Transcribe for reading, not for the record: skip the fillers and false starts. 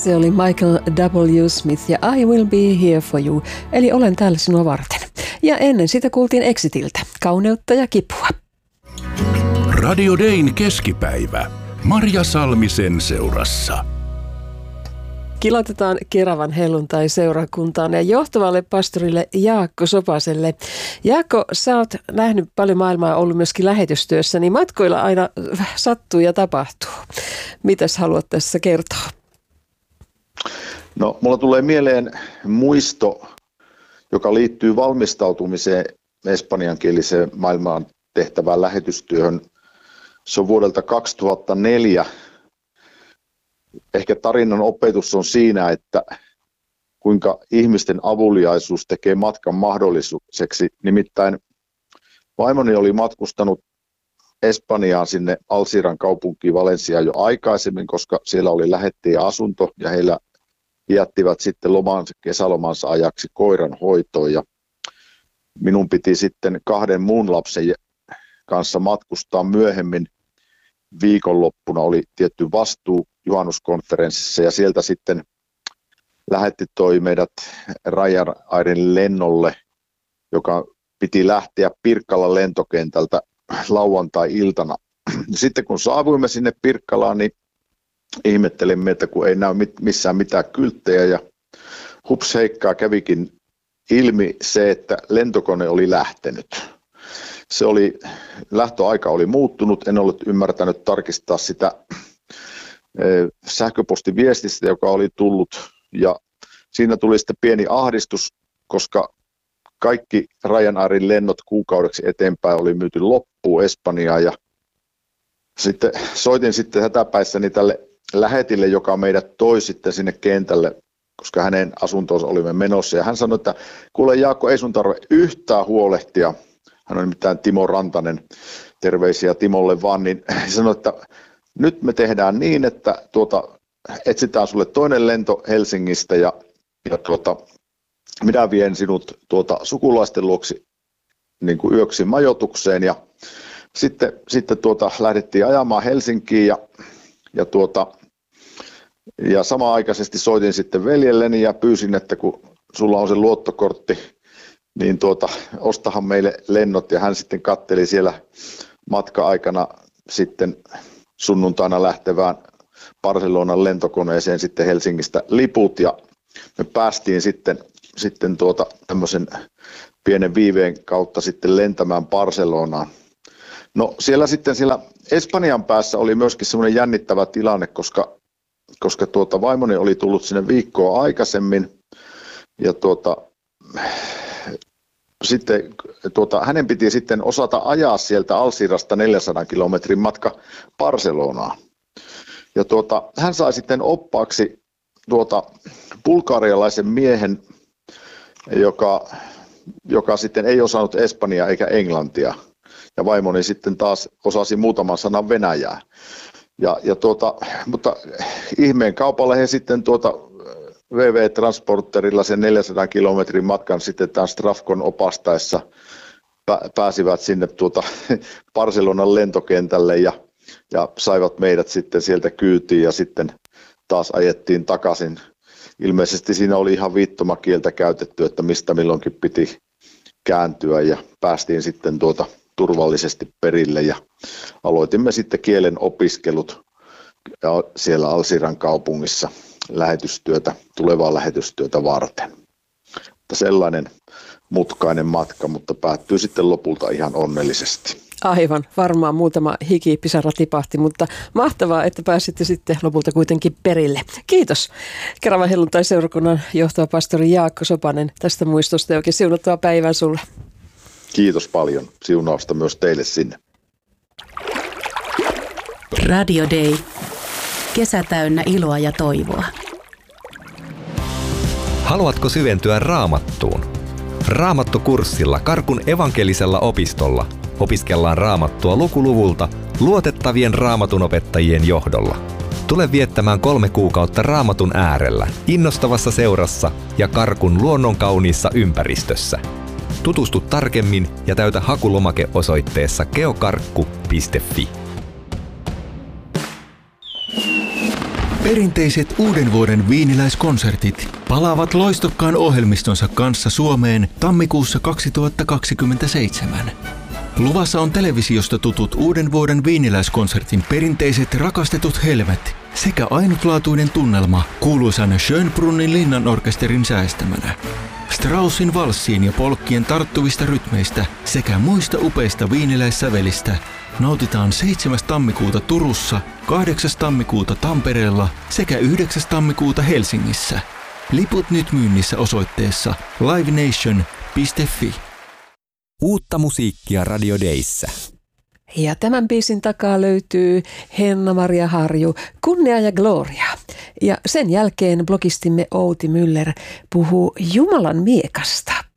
Se oli Michael W. Smith ja I Will Be Here For You, eli olen täällä sinua varten. Ja ennen sitä kuultiin Exitiltä, Kauneutta ja kipua. Radio Dayn keskipäivä. Marja Salmisen seurassa. Kilotetaan Keravan helluntai-seurakuntaan ja johtavalle pastorille Jaakko Sopaselle. Jaakko, sä oot nähnyt paljon maailmaa, ollut myöskin lähetystyössä, niin matkoilla aina sattuu ja tapahtuu. Mitäs haluat tässä kertoa? No, mulla tulee mieleen muisto, joka liittyy valmistautumiseen espanjankieliseen maailmaan tehtävään lähetystyöhön. Se on vuodelta 2004. Ehkä tarinan opetus on siinä, että kuinka ihmisten avuliaisuus tekee matkan mahdolliseksi. Nimittäin vaimoni oli matkustanut Espanjaan sinne Alsiran kaupunkiin Valenciaan jo aikaisemmin, koska siellä oli lähettäjäasunto ja heillä jättivät sitten kesälomansa ajaksi koiran hoitoon. Ja minun piti sitten 2 muun lapsen kanssa matkustaa myöhemmin. Viikonloppuna oli tietty vastuu juhannuskonferenssissa ja sieltä sitten toi meidät Ryanairin lennolle, joka piti lähteä Pirkkalan lentokentältä lauantai-iltana. Sitten kun saavuimme sinne Pirkkalaan, niin ihmettelimme, että kun ei näy missään mitään kylttejä ja hups heikkaa kävikin ilmi se, että lentokone oli lähtenyt. Lähtöaika oli muuttunut, en ollut ymmärtänyt tarkistaa sitä sähköpostiviestistä, joka oli tullut, ja siinä tuli sitten pieni ahdistus, koska kaikki Ryanairin lennot kuukaudeksi eteenpäin oli myyty loppuun Espanjaan, ja sitten soitin sitten hätäpäissäni tälle lähetille, joka meidät toi sitten sinne kentälle, koska hänen asuntoonsa olimme menossa, ja hän sanoi, että kuule Jaakko, ei sun tarvitse yhtään huolehtia. Hän on nimittäin Timo Rantanen, terveisiä Timolle vaan, niin hän sanoi, että nyt me tehdään niin, että etsitään sulle toinen lento Helsingistä ja minä vien sinut sukulaisten luoksi niin kuin yöksi majoitukseen ja sitten lähdettiin ajamaan Helsinkiin ja samanaikaisesti soitin sitten veljelleni ja pyysin, että kun sulla on se luottokortti, niin ostahan meille lennot ja hän sitten katteli siellä matka-aikana sitten sunnuntaina lähtevään Barcelonan lentokoneeseen sitten Helsingistä liput ja me päästiin sitten tämmöisen pienen viiveen kautta sitten lentämään Barcelonaan. No siellä Espanjan päässä oli myöskin semmoinen jännittävä tilanne, koska vaimoni oli tullut sinne viikkoa aikaisemmin ja sitten hänen piti sitten osata ajaa sieltä Alsirasta 400 kilometrin matka Barcelonaan. Ja hän sai sitten oppaaksi bulgarialaisen miehen, joka sitten ei osannut espanjaa eikä englantia. Ja vaimoni sitten taas osasi muutaman sanan venäjää. Mutta ihmeen kaupalla he sitten VV-transporterilla sen 400 kilometrin matkan sitten tämän Strafcon opastaessa pääsivät sinne Barcelonan lentokentälle ja saivat meidät sitten sieltä kyytiin ja sitten taas ajettiin takaisin. Ilmeisesti siinä oli ihan viittomakieltä käytetty, että mistä milloinkin piti kääntyä ja päästiin sitten turvallisesti perille ja aloitimme sitten kielen opiskelut siellä Alsiran kaupungissa tulevaa lähetystyötä varten. Sellainen mutkainen matka, mutta päättyi sitten lopulta ihan onnellisesti. Aivan, varmaan muutama hikipisara tipahti, mutta mahtavaa, että pääsitte sitten lopulta kuitenkin perille. Kiitos Keravan helluntai-seurakunnan johtava pastori Jaakko Sopanen tästä muistosta ja oikein siunattavaa päivää sulle. Kiitos paljon. Siunausta myös teille sinne. Radio Day. Kesä täynnä iloa ja toivoa. Haluatko syventyä Raamattuun? Raamattukurssilla Karkun evankelisella opistolla opiskellaan Raamattua lukuluvulta luotettavien raamatunopettajien johdolla. Tule viettämään 3 kuukautta Raamatun äärellä, innostavassa seurassa ja Karkun luonnonkauniissa ympäristössä. Tutustu tarkemmin ja täytä hakulomake osoitteessa geokarkku.fi. Perinteiset uuden vuoden viiniläiskonsertit palaavat loistokkaan ohjelmistonsa kanssa Suomeen tammikuussa 2027. Luvassa on televisiosta tutut uuden vuoden viiniläiskonsertin perinteiset rakastetut helmet sekä ainutlaatuinen tunnelma kuuluisan Schönbrunnin linnanorkesterin säästämänä. Straussin valssiin ja polkkien tarttuvista rytmeistä sekä muista upeista viiniläissävelistä nautitaan 7. tammikuuta Turussa, 8. tammikuuta Tampereella sekä 9. tammikuuta Helsingissä. Liput nyt myynnissä osoitteessa livenation.fi. Uutta musiikkia Radio Dayssä. Ja tämän biisin takaa löytyy Henna-Maria Harju, Kunnia ja Gloria. Ja sen jälkeen blogistimme Outi Müller puhuu Jumalan miekasta.